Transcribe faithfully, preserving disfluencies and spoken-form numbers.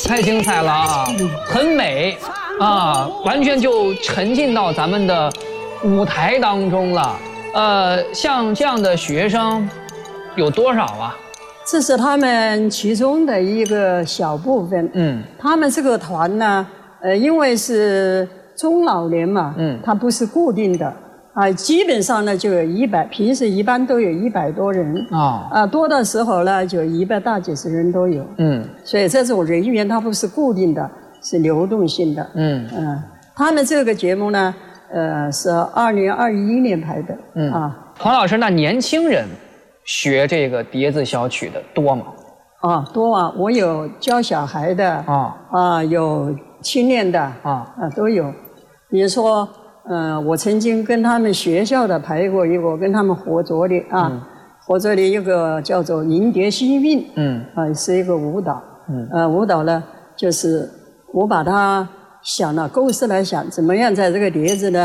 太精彩了啊，很美啊，完全就沉浸到咱们的舞台当中了。呃，像这样的学生有多少啊？ 这是他们其中的一个小部分。嗯，他们这个团呢，呃，因为是中老年嘛，嗯，它不是固定的。啊，基本上呢就有一百，平时一般都有一百多人啊，啊多的时候呢就一百大几十人都有，嗯，所以这种人员它不是固定的，是流动性的，嗯嗯，他们这个节目呢，呃是二零二一年排的，嗯啊， 黄老师，那年轻人学这个叠字小曲的多吗？ 啊，多啊，我有教小孩的啊啊，有青年的啊啊都有，比如说。呃，我曾经跟他们学校的排过一个，跟他们合作的啊，嗯、合作的一个叫做《银蝶新韵》，嗯，啊，是一个舞蹈，嗯，呃，舞蹈呢，就是我把它想了构思来想，怎么样在这个碟子呢？